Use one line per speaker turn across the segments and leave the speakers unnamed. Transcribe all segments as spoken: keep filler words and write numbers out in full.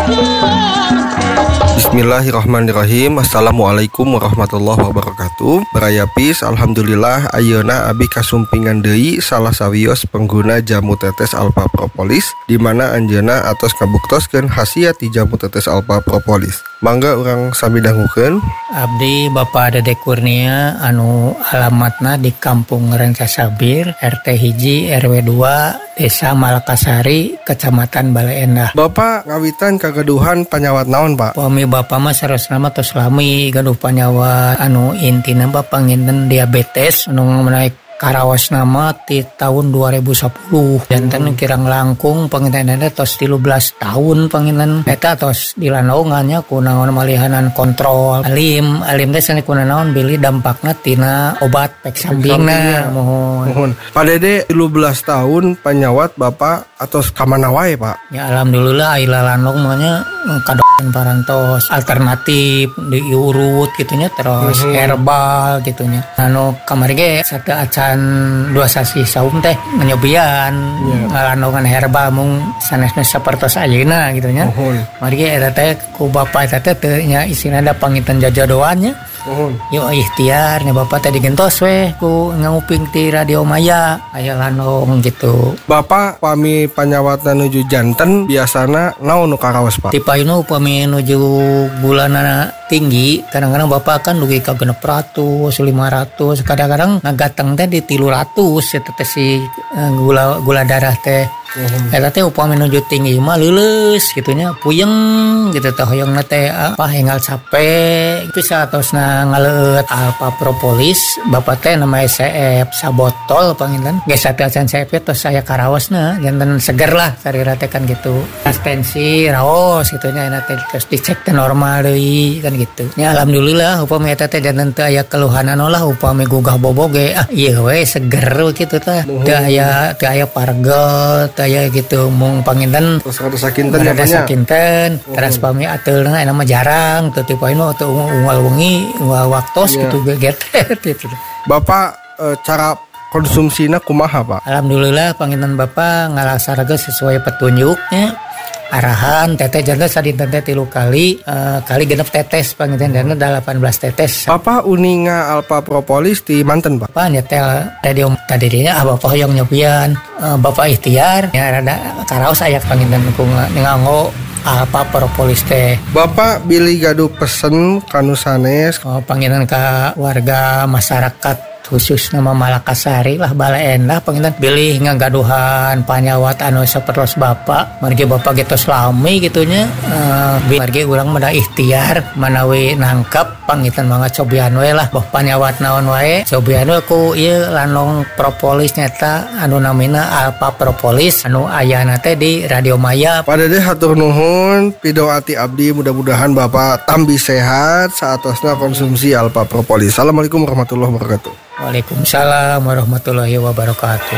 Bismillahirrahmanirrahim. Assalamualaikum warahmatullahi wabarakatuh. Barayapis, alhamdulillah ayeuna abi kasumpingan deui salah sawios pengguna jamu tetes Alpha Propolis, di mana anjeunna atos ngabuktoskeun khasiat ti jamu tetes Alpha Propolis. Mangga urang sami dangukeun.
Abdi Bapak Dede Kurnia anu alamatna di Kampung Rancasabir, R T hiji R W dua, Desa Malakasari, Kecamatan Bale Endah.
Bapak ngawitan kagaduhan panyawat naon, Pak?
Pami Bapak mah sarosna tos lami gaduh panyawat anu intina Bapak nginten diabetes anu menaik karawas nama ti tahun dua ribu sepuluh. Janten kirang langkung pangintenana tos tilu belas tahun panginten eta tos dilanaungannya ku naon malihanan kontrol alim alim teh sani ku naon bili dampakna tina obat pek sambingna mohon.
Mohon. Pak Dede tilu belas tahun panyawat Bapak atos kamana wae, Pak?
Ya alhamdulillah aya lanong manya kadoan parantos alternatif diurut gitunya terus mm-hmm. herbal gitunya. Anu kamari ge sada acan dua sasi saum teh nyobian yeah. ngalandongan herbal mung sanesna sapertos ayeuna gitunya. Uh-huh. Mari ge eta teh ku Bapak eta teh teu nya isina da panginten jajodoannya. Uh-huh. Yo ikhtiar nya Bapak teh digentos we ku nguping ti Radio Maya aya landong gitu.
Bapak pami panyawatna nuju janten biasana naon nu karaos, Pak?
Tipayuna upami nuju bulanana tinggi, kadang-kadang Bapak kan dugi ka genep ratus, lima ratus, kadang-kadang ngagateng teh di tilu ratus eta teh si uh, gula gula darah teh. Uhum. Eta teh upami nuju tinggi mah leuleus gitunya, puyeng gitu teh hoyongna teh apa hengal capek itu saatosna ngaleut Alpha Propolis. Bapak teh nama S C F sabotol panginten geus sateacan S C F tos saya karaosna janten seger lah sarira teh kan gitu. Tensi raos gitunya eta teh terus dicek teh normal deui kan gitu. Ya alhamdulillah upami eta teh janten teu aya keluhan anu lah upami gugah boboge ah ieu we seger kitu teh. Teu aya teu aya pargel aya gitu mung panginten
terus ada sakinten
ada sakinten uh-huh. Terus pami ateulna eta mah jarang teu tipoino teu unggal wengi unggal waktos yeah. Gitu geget gitu.
Bapak e, cara konsumsina kumaha, Pak?
Alhamdulillah panginten Bapak ngalaksanakeun sesuai petunjuknya arahan teteh jantan sadinten teh tilu kali uh, kali genep tetes panginten dana delapan belas tetes.
Bapak uninga Alpha Propolis di manten, Pak?
Pak nyetel radio tadinya ah Bapak hoyong nyobian uh, Bapak ikhtiar ya rada karaos aya panginten ku nganggo Alpha Propolis teh.
Bapak bilih gaduh pesen kanu sanes
oh, panginten ka warga masyarakat khusus nama Malakasari lah Bale Endah panginten pilih ngagaduhan panyawat anu sapertos Bapak margi Bapak getos lami gitunya uh, margi urang mah ikhtiar manawi nangkep panginten mangga cobian we lah boh panyawat naon wae cobian we ku ieu landong propolis nyata anu namina Alpha Propolis anu ayana teh di Radio Maya.
Pak Dede hatur nuhun pidoati abdi mudah-mudahan Bapak tambi sehat saatosna konsumsi Alpha Propolis. Assalamualaikum warahmatullahi wabarakatuh.
Waalaikumsalam warahmatullahi wabarakatuh.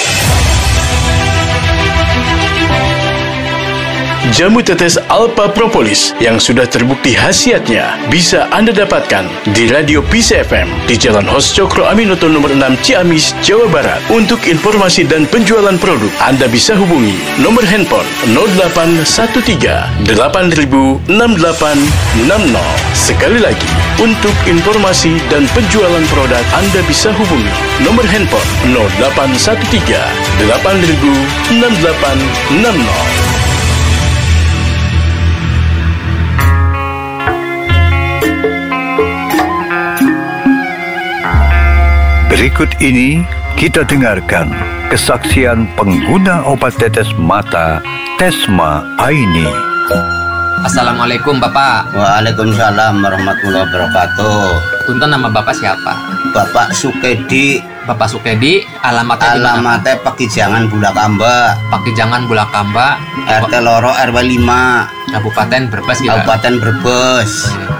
Jamu tetes Alpha Propolis yang sudah terbukti khasiatnya bisa Anda dapatkan di Radio Peace F M di Jalan Hos Cokro Aminoto nomor enam Ciamis, Jawa Barat. Untuk informasi dan penjualan produk, Anda bisa hubungi nomor handphone nol delapan satu tiga delapan nol enam delapan enam nol. Sekali lagi, untuk informasi dan penjualan produk, Anda bisa hubungi nomor handphone nol delapan satu tiga delapan nol enam delapan enam nol.
Berikut ini kita dengarkan kesaksian pengguna obat tetes mata Tesma Aini.
Assalamualaikum Bapak.
Waalaikumsalam warahmatullahi wabarakatuh.
Punten, nama Bapak siapa?
Bapak Sukedi.
Bapak Sukedi, alamatnya
alamatnya Pakijangan Bulakamba.
Pakijangan Bulakamba,
R T loro R W lima,
Kabupaten Brebes gitu.
Kabupaten Brebes.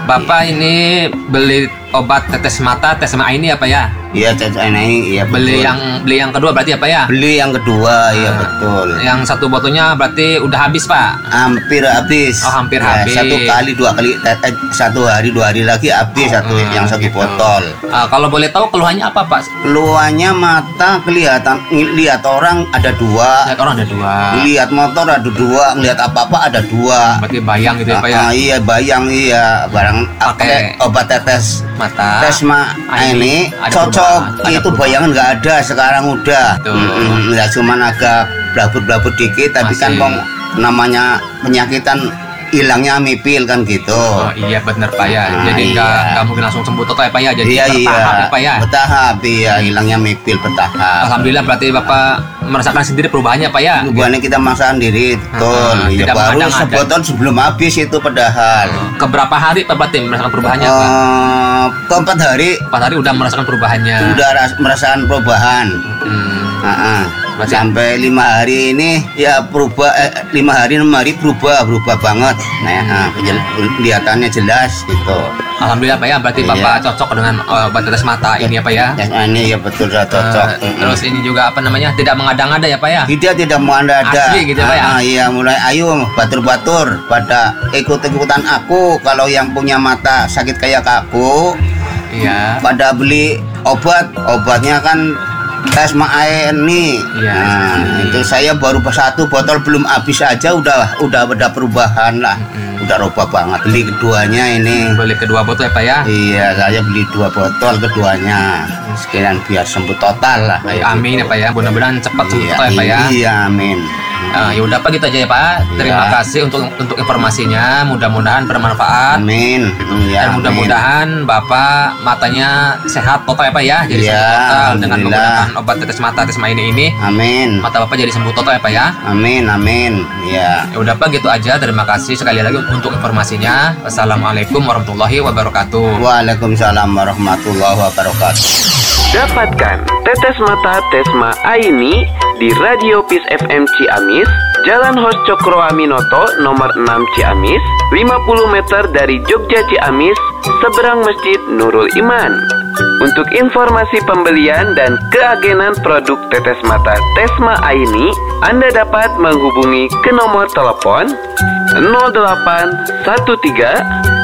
Bapak ini beli obat tetes mata Tesma ini apa ya?
Iya, tetes ini, iya betul.
Beli yang beli yang kedua berarti apa ya?
Beli yang kedua, iya betul.
Yang satu botolnya berarti udah habis, Pak?
Hampir habis.
Oh, hampir
Ya,
habis.
Satu kali, dua kali, eh, satu hari, dua hari lagi habis satu
Hmm,
yang satu
gitu.
botol.
Ah, kalau boleh tahu keluhannya apa, Pak?
Keluarnya mata kelihatan, lihat orang ada dua,
Lihat orang ada dua.
lihat motor ada dua, ngelihat apa-apa ada dua.
Berarti bayang gitu ya, Pak ya?
Ah, iya bayang iya barang
Pakai
pakai obat tetes
Mata.
Tesma
Ah,
ini
ada
cocok.
perubahan, ada
Itu
perubahan.
bayangan nggak ada sekarang udah.
Betul.
Mm-mm, ya cuman agak blabut-blabut dikit tapi kan
Masih.
pong namanya penyakitan hilangnya mipil kan gitu.
Oh iya benar Pak ya.
Nah,
Jadi nggak
iya.
nggak mungkin langsung sembuh total ya Pak ya. Jadi
iya iya
bertahap ya Pak ya.
bertahap iya hilangnya mipil bertahap.
Alhamdulillah berarti Bapak merasakan sendiri perubahannya Pak ya.
Perubahannya kita masakan diri betul.
Ah,
Ya,
tidak
baru
mengadang-adang.
sebotol sebelum habis itu padahal.
Keberapa hari Pak berarti merasakan perubahannya Pak?
Eh, keempat hari
Empat hari udah merasakan perubahannya.
udah ras- merasakan perubahan.
Hmm.
Ah, ah.
Berarti-
Sampai lima hari ini ya berubah eh, lima hari enam hari berubah berubah banget. Nah, ah, kejel- kelihatannya jelas gitu.
Alhamdulillah Pak ya. Berarti
Iya.
Bapak cocok dengan uh, obat tetes mata ini ya Pak ya.
Ya, ini ya betul sudah cocok.
Eh,
Mm-mm.
terus ini juga apa namanya tidak mengada-ngada ya Pak ya.
Dia tidak mau anda ada.
Asli gitu, Pak, ya?
Ah, iya mulai ayo batur-batur pada ikut-ikutan aku kalau yang punya mata sakit kayak aku
Iya.
pada beli obat obatnya kan Tesma ini.
Iya,
Nah,
ini.
itu saya baru satu botol belum habis aja udah udah ada perubahan lah.
Mm-mm.
Udah rubah banget. Beli keduanya ini.
Beli kedua botol ya Pak ya.
Iya, saya beli dua botol keduanya. Sekalian biar sembuh total lah kayak
Amin ya
gitu.
Pak ya. Mudah-mudahan cepat sembuh
Iya,
total ya Pak ya.
Iya, amin.
Ah, ya udah Pak gitu aja ya Pak. Terima
Iya.
kasih untuk untuk informasinya. Mudah-mudahan bermanfaat.
Amin. Ya,
Dan mudah-mudahan Bapak matanya sehat total ya Pak ya. Jadi
Iya,
sembuh total dengan
alhamdulillah.
menggunakan obat tetes mata Tesma ini ini.
Amin.
Mata Bapak jadi sembuh total ya Pak ya.
Amin, amin. Ya.
Ya udah Pak gitu aja. Terima kasih sekali lagi untuk informasinya. Wassalamualaikum warahmatullahi wabarakatuh.
Waalaikumsalam warahmatullahi wabarakatuh.
Dapatkan tetes mata Tesma Aini di Radio Peace F M Ciamis, Jalan Hos Cokro Aminoto nomor enam Ciamis, lima puluh meter dari Jogja Ciamis, seberang Masjid Nurul Iman. Untuk informasi pembelian dan keagenan produk tetes mata Tesma Aini, Anda dapat menghubungi ke nomor telepon nol delapan satu tiga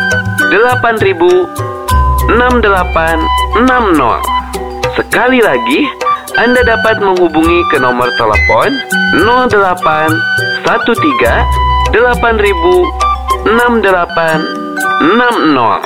delapan ribu enam delapan enam nol. Sekali lagi, Anda dapat menghubungi ke nomor telepon nol delapan satu tiga delapan ribu enam delapan enam nol.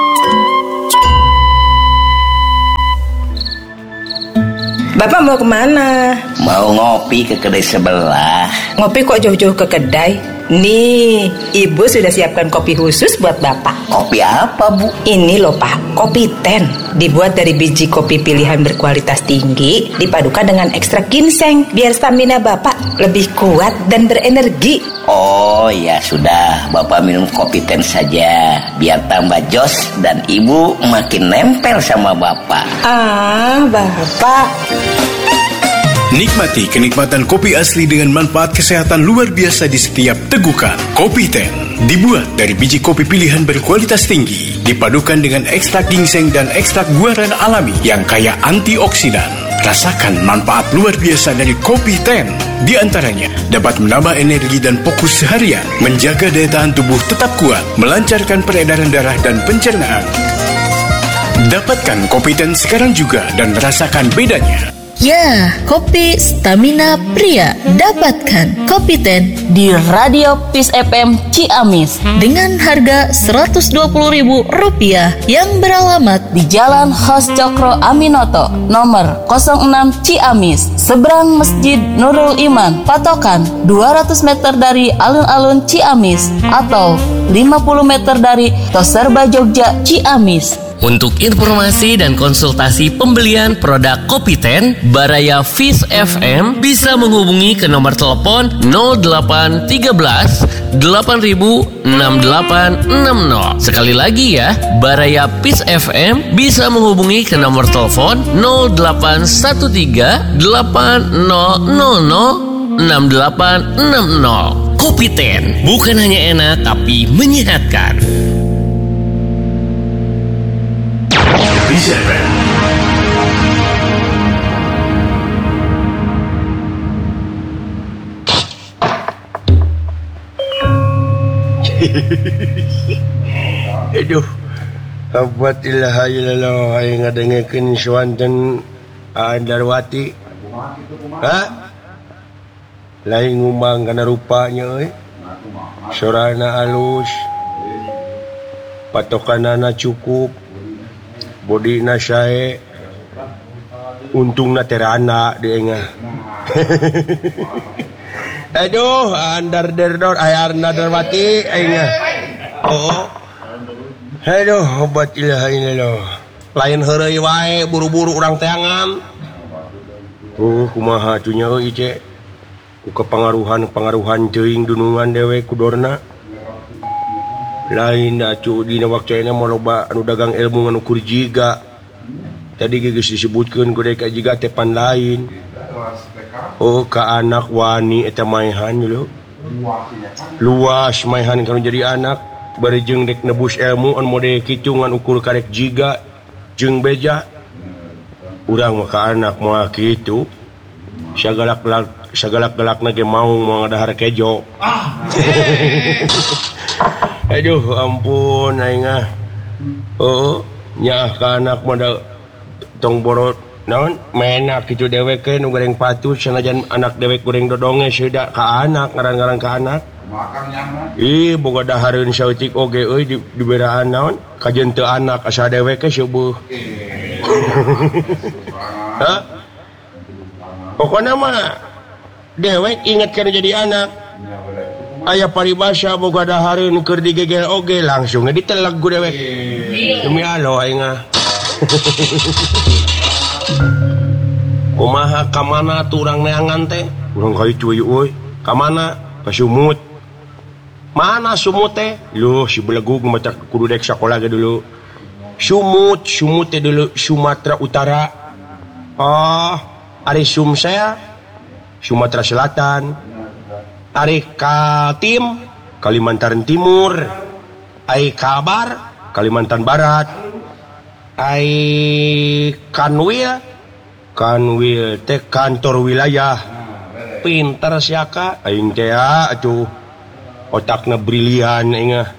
Bapak mau kemana?
Mau ngopi ke kedai sebelah.
Ngopi kok jauh-jauh ke kedai? Nih, ibu sudah siapkan kopi khusus buat bapak.
Kopi apa, Bu?
Ini loh pak, kopi ten. Dibuat dari biji kopi pilihan berkualitas tinggi, dipadukan dengan ekstrak ginseng, biar stamina bapak lebih kuat dan berenergi.
Oh ya sudah, Bapak minum kopi ten saja, biar tambah jos dan Ibu makin nempel sama Bapak.
Ah, bapak.
Nikmati kenikmatan kopi asli dengan manfaat kesehatan luar biasa di setiap tegukan. Kopi Ten dibuat dari biji kopi pilihan berkualitas tinggi, dipadukan dengan ekstrak ginseng dan ekstrak guaran alami yang kaya antioksidan. Rasakan manfaat luar biasa dari Kopi Ten. Di antaranya dapat menambah energi dan fokus seharian, menjaga daya tahan tubuh tetap kuat, melancarkan peredaran darah dan pencernaan. Dapatkan Kopi Ten sekarang juga dan rasakan bedanya.
Ya, kopi stamina pria. Dapatkan Kopi Ten di Radio Peace F M Ciamis dengan harga seratus dua puluh ribu rupiah yang beralamat di Jalan Hos Cokro Aminoto nomor nol enam Ciamis, seberang Masjid Nurul Iman, patokan dua ratus meter dari alun-alun Ciamis atau lima puluh meter dari Toserba Jogja Ciamis.
Untuk informasi dan konsultasi pembelian produk Kopi Ten Baraya Peace F M bisa menghubungi ke nomor telepon nol delapan tiga belas delapan ribu enam delapan enam nol. Sekali lagi ya, Baraya Peace F M bisa menghubungi ke nomor telepon nol delapan satu tiga delapan nol nol nol enam delapan enam nol. Kopi Ten bukan hanya enak tapi menyehatkan.
Peace F M.
Aduh, abat ilaha illallah ay ngadengekeun suanten Andarwati. Ha? Lain ngumang kana rupanya euy. Sorana alus. Patokanana cukup. Bodina sae. Untungna terana deui ngah. Aduh, andar derdor ayar Nadarwati aingnya. Oh. Aduh, obat ilaha illallah. Lain heureuy wae buru-buru urang teangan. Oh, kumaha atunya euy ce. Ku kepangaruhan-pangaruhan teuing dunungan dewe kudorna. Lain atuh dina waktu ayeuna mah loba anu dagang ilmu anu kur jiga. Tadi geus disebutkeun ku deka jiga teh pan lain. Oh, ka anak wani eta maehan lu. Luas maehan kana jadi anak bari jeung dek nebus ilmu anu mode kitu ngan ukur karek jiga jeung beja. Urang mah ka anak mah kitu. Sagalak-galak sagalak-galakna ge mau moal ngadahar kejo. Aduh, ampun aing ah. Oh, nya ka anak mah da tong borot naon menak kitu dewek ke nu goreng patut sanajan anak dewek goreng dodonge seuda ka anak ngaran-ngaran ka anak ih boga dahareun saeutik oge euy di diberaan naon kajeun teu anak asa dewek ke seueuh ha pokona mah dewek inget kana jadi anak aya paribasa boga dahareun keur digegel oge langsung diteleg ku dewek demi Allah aing ah kumaha kamana tuh urang neangan teh urang kaitu euy kamana ka sumut mana sumut teh lu si belegug mah kudu dek sakola ge dulu sumut sumut teh dulu Sumatera Utara oh ari Sumsel Sumatera Selatan ari Kaltim Kalimantan Timur ai Kabar Kalimantan Barat ai Kanwil Kanwil teh kantor wilayah pinter siaka aing teh atuh otakna brilian aing ah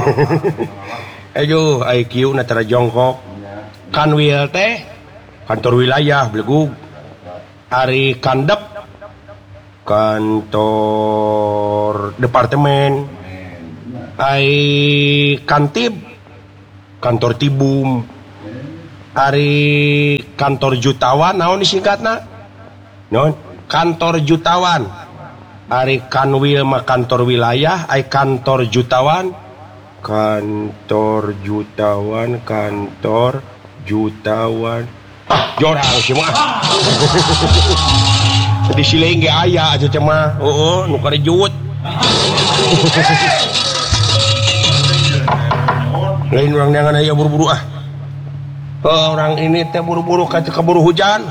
aduh I Q na tara jongkok Kanwil teh kantor wilayah belegug ari Kandep kantor departemen ai Kantib kantor Tibum ari kantor jutawan naon disingkatna naon kantor jutawan ari Kanwil mah kantor wilayah ai kantor jutawan kantor jutawan kantor jutawan ah jorang sih mah di sileng ge aya atuh teh mah heueuh nu karejut lain urang neangan aya buru-buru ah oh, orang ini teh buru-buru kaca keburu hujan.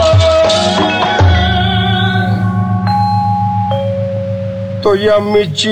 Toyamichi